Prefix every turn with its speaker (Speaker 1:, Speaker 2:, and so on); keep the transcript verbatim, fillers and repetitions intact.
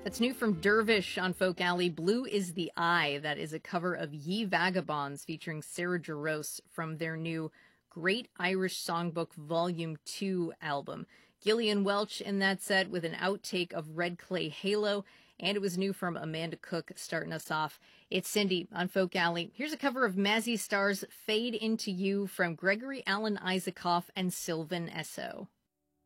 Speaker 1: That's new from Dervish on Folk Alley. Blue is the Eye. That is a cover of Ye Vagabonds featuring Sarah Jarosz from their new Great Irish Songbook Volume two album. Gillian Welch in that set with an outtake of Red Clay Halo. And it was new from Amanda Cook starting us off. It's Cindy on Folk Alley. Here's a cover of Mazzy Star's Fade Into You from Gregory Alan Isaacoff and Sylvan Esso.